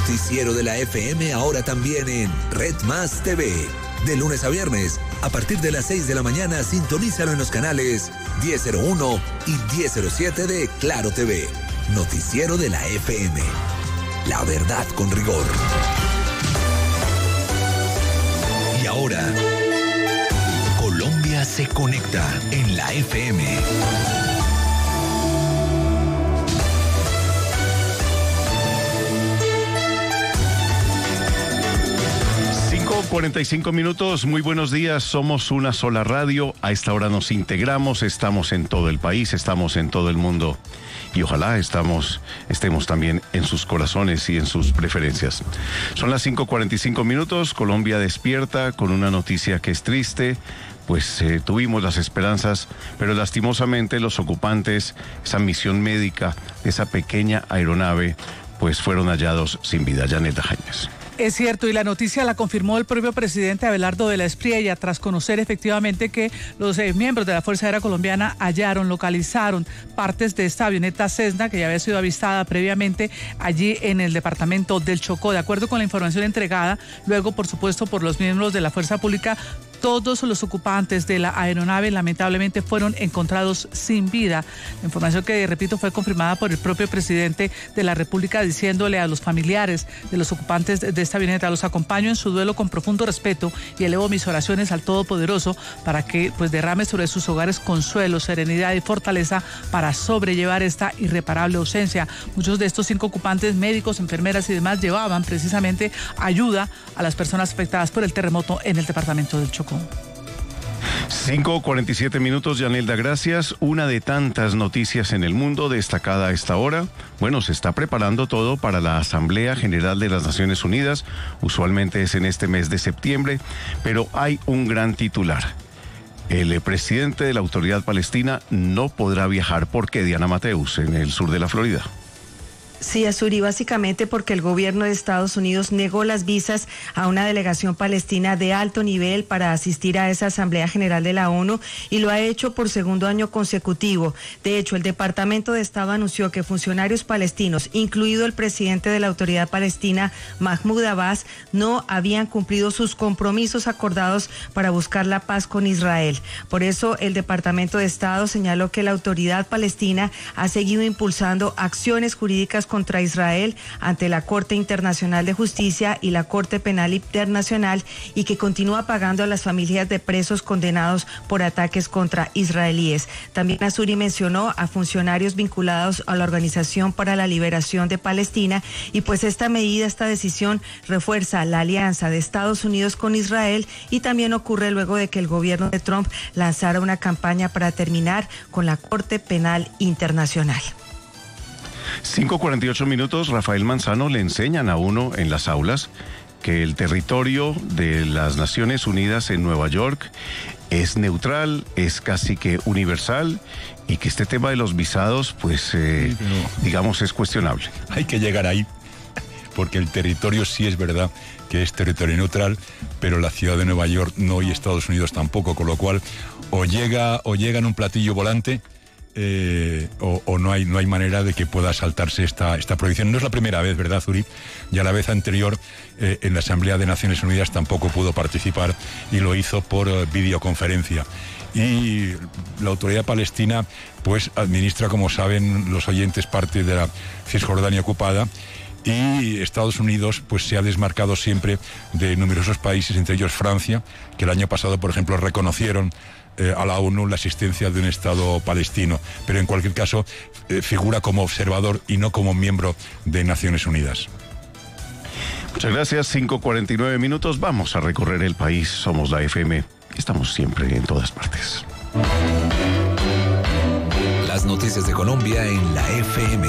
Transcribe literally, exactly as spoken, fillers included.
noticiero de la F M ahora también en Red Más T V. De lunes a viernes, a partir de las seis de la mañana, sintonízalo en los canales diez cero uno y diez cero siete de Claro T V. Noticiero de la F M. La verdad con rigor. Y ahora, Colombia se conecta en la F M. cuarenta y cinco minutos, muy buenos días, somos una sola radio, a esta hora nos integramos, estamos en todo el país, estamos en todo el mundo y ojalá estamos, estemos también en sus corazones y en sus preferencias. Son las cinco cuarenta y cinco minutos, Colombia despierta con una noticia que es triste, pues eh, tuvimos las esperanzas, pero lastimosamente los ocupantes, esa misión médica, esa pequeña aeronave, pues fueron hallados sin vida. Yaneta Jaimes. Es cierto, y la noticia la confirmó el propio presidente Abelardo de la Espriella tras conocer efectivamente que los eh, miembros de la Fuerza Aérea Colombiana hallaron, localizaron partes de esta avioneta Cessna que ya había sido avistada previamente allí en el departamento del Chocó. De acuerdo con la información entregada, luego por supuesto por los miembros de la Fuerza Pública, todos los ocupantes de la aeronave lamentablemente fueron encontrados sin vida. La información que, repito, fue confirmada por el propio presidente de la República diciéndole a los familiares de los ocupantes de esta avioneta: los acompaño en su duelo con profundo respeto y elevo mis oraciones al Todopoderoso para que pues derrame sobre sus hogares consuelo, serenidad y fortaleza para sobrellevar esta irreparable ausencia. Muchos de estos cinco ocupantes, médicos, enfermeras y demás, llevaban precisamente ayuda a las personas afectadas por el terremoto en el departamento del Chocó. cinco cuarenta y siete minutos, Yanelda, gracias. Una de tantas noticias en el mundo destacada a esta hora. Bueno, se está preparando todo para la Asamblea General de las Naciones Unidas. Usualmente es en este mes de septiembre, pero hay un gran titular. El presidente de la Autoridad Palestina no podrá viajar. ¿Por qué, Diana Mateus, en el sur de la Florida? Sí, Azuri, básicamente porque el gobierno de Estados Unidos negó las visas a una delegación palestina de alto nivel para asistir a esa Asamblea General de la ONU y lo ha hecho por segundo año consecutivo. De hecho, el Departamento de Estado anunció que funcionarios palestinos, incluido el presidente de la Autoridad Palestina, Mahmoud Abbas, no habían cumplido sus compromisos acordados para buscar la paz con Israel. Por eso, el Departamento de Estado señaló que la Autoridad Palestina ha seguido impulsando acciones jurídicas contra Israel ante la Corte Internacional de Justicia y la Corte Penal Internacional y que continúa pagando a las familias de presos condenados por ataques contra israelíes. También Azuri mencionó a funcionarios vinculados a la Organización para la Liberación de Palestina y pues esta medida, esta decisión refuerza la alianza de Estados Unidos con Israel y también ocurre luego de que el gobierno de Trump lanzara una campaña para terminar con la Corte Penal Internacional. cinco cuarenta y ocho minutos, Rafael Manzano, le enseñan a uno en las aulas que el territorio de las Naciones Unidas en Nueva York es neutral, es casi que universal y que este tema de los visados, pues, eh, sí, no. digamos, es cuestionable. Hay que llegar ahí, porque el territorio sí es verdad que es territorio neutral, pero la ciudad de Nueva York no y Estados Unidos tampoco, con lo cual o llega, o llega en un platillo volante, Eh, o, o no hay no hay manera de que pueda saltarse esta esta prohibición. No es la primera vez, ¿verdad, Zuri? Ya la vez anterior eh, en la Asamblea de Naciones Unidas tampoco pudo participar y lo hizo por eh, videoconferencia. Y la Autoridad Palestina pues administra, como saben los oyentes, parte de la Cisjordania ocupada, y Estados Unidos pues se ha desmarcado siempre de numerosos países, entre ellos Francia, que el año pasado, por ejemplo, reconocieron Eh, a la ONU la existencia de un Estado palestino, pero en cualquier caso eh, figura como observador y no como miembro de Naciones Unidas. Muchas gracias, cinco cuarenta y nueve minutos, vamos a recorrer el país, somos la F M, estamos siempre en todas partes. Las noticias de Colombia en la F M.